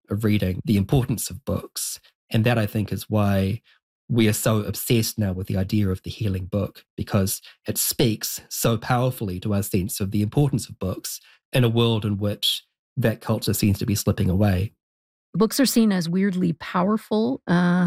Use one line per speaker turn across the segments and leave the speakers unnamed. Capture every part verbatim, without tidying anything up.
of reading, the importance of books. And that, I think, is why we are so obsessed now with the idea of the healing book, because it speaks so powerfully to our sense of the importance of books in a world in which that culture seems to be slipping away.
Books are seen as weirdly powerful uh,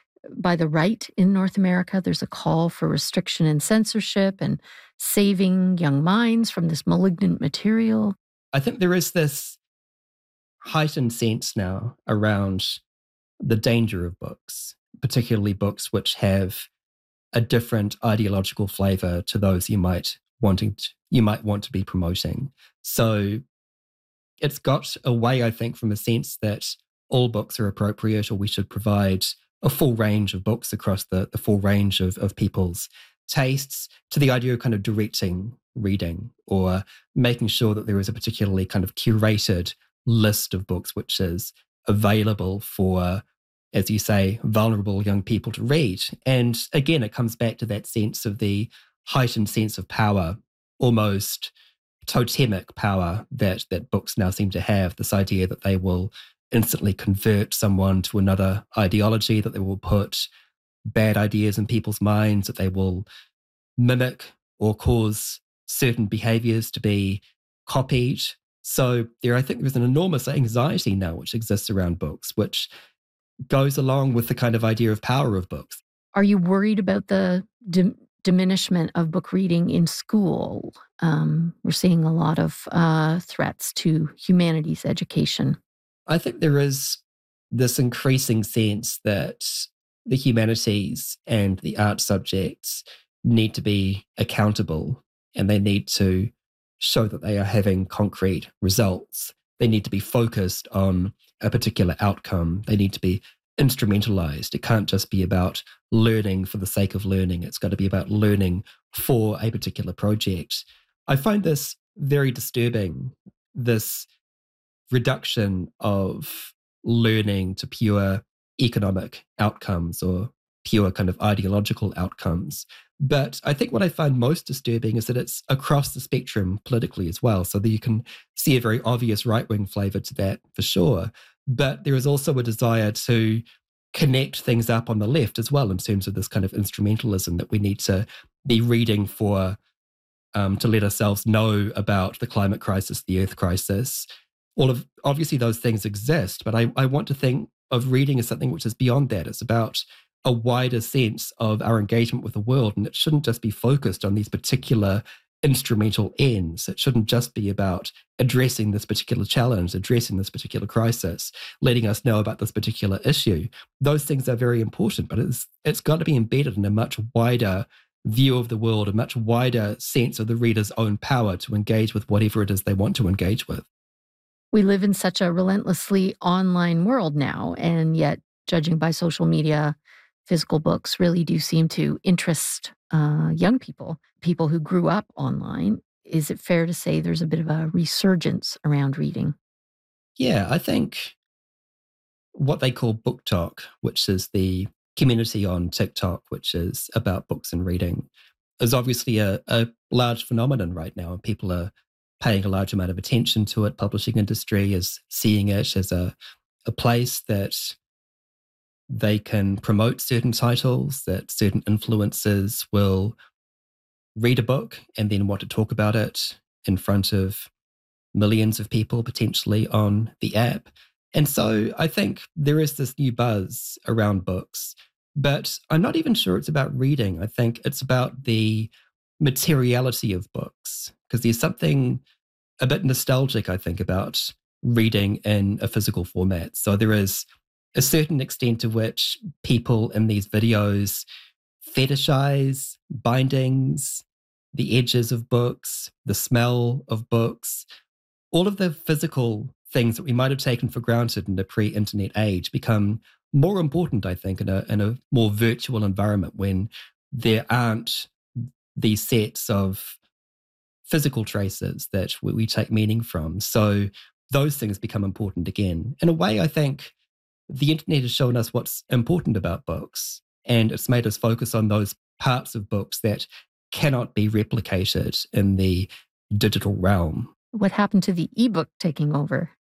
by the right in North America. There's a call for restriction and censorship and saving young minds from this malignant material.
I think there is this heightened sense now around the danger of books, particularly books which have a different ideological flavor to those you might wanting to, you might want to be promoting. So it's got away, I think, from a sense that all books are appropriate, or we should provide a full range of books across the, the full range of, of people's tastes, to the idea of kind of directing reading, or making sure that there is a particularly kind of curated list of books which is available for, as you say, vulnerable young people to read. And again, it comes back to that sense of the heightened sense of power, almost totemic power that that books now seem to have, this idea that they will instantly convert someone to another ideology, that they will put bad ideas in people's minds, that they will mimic or cause certain behaviors to be copied. So there, I think there's an enormous anxiety now which exists around books, which goes along with the kind of idea of power of books.
Are you worried about the dim- diminishment of book reading in school? Um, we're seeing a lot of uh, threats to humanities education.
I think there is this increasing sense that the humanities and the art subjects need to be accountable, and they need to show that they are having concrete results. They need to be focused on a particular outcome. They need to be instrumentalized. It can't just be about learning for the sake of learning. It's got to be about learning for a particular project. I find this very disturbing, this reduction of learning to pure economic outcomes or pure kind of ideological outcomes. But I think what I find most disturbing is that it's across the spectrum politically as well, so that you can see a very obvious right-wing flavour to that for sure. But there is also a desire to connect things up on the left as well, in terms of this kind of instrumentalism that we need to be reading for, um, to let ourselves know about the climate crisis, the earth crisis. All of, obviously those things exist, but I, I want to think of reading as something which is beyond that. It's about a wider sense of our engagement with the world, and it shouldn't just be focused on these particular instrumental ends. It shouldn't just be about addressing this particular challenge, addressing this particular crisis, letting us know about this particular issue. Those things are very important, but it's it's got to be embedded in a much wider view of the world, a much wider sense of the reader's own power to engage with whatever it is they want to engage with.
We live in such a relentlessly online world now, and yet, judging by social media, physical books really do seem to interest uh, young people, people who grew up online. Is it fair to say there's a bit of a resurgence around reading?
Yeah, I think what they call Book Talk, which is the community on TikTok, which is about books and reading, is obviously a, a large phenomenon right now, and people are paying a large amount of attention to it. Publishing industry is seeing it as a, a place that they can promote certain titles, that certain influencers will read a book and then want to talk about it in front of millions of people potentially on the app. And so I think there is this new buzz around books, but I'm not even sure it's about reading. I think it's about the materiality of books, because there's something a bit nostalgic, I think, about reading in a physical format. So there is a certain extent to which people in these videos fetishize bindings, the edges of books, the smell of books. All of the physical things that we might have taken for granted in the pre-internet age become more important, I think, in a in a more virtual environment, when there aren't these sets of physical traces that we, we take meaning from. So those things become important again. In a way, I think the internet has shown us what's important about books, and it's made us focus on those parts of books that cannot be replicated in the digital realm.
What happened to the ebook taking over?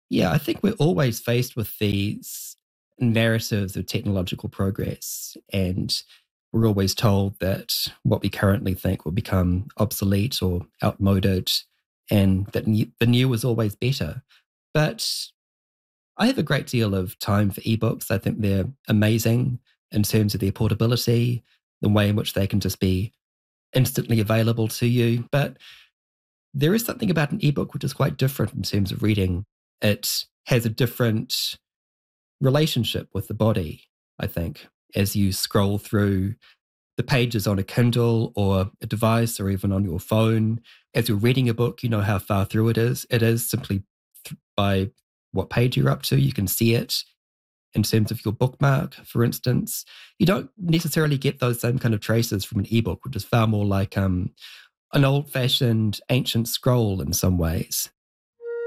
Yeah, I think we're always faced with these narratives of technological progress, and we're always told that what we currently think will become obsolete or outmoded, and that new, the new is always better. But I have a great deal of time for ebooks. I think they're amazing in terms of their portability, the way in which they can just be instantly available to you. But there is something about an ebook which is quite different in terms of reading. It has a different relationship with the body, I think, as you scroll through the pages on a Kindle or a device or even on your phone. As you're reading a book, you know how far through it is. It is simply th- by what page you're up to. You can see it in terms of your bookmark, for instance. You don't necessarily get those same kind of traces from an ebook, which is far more like um, an old-fashioned ancient scroll in some ways.